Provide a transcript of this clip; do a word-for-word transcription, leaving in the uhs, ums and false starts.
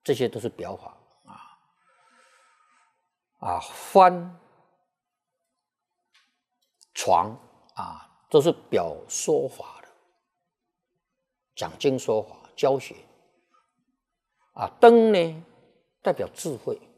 这些都是表法啊啊，幡、床啊，都是表说法的，讲经说法、教学啊。灯呢，代表智慧。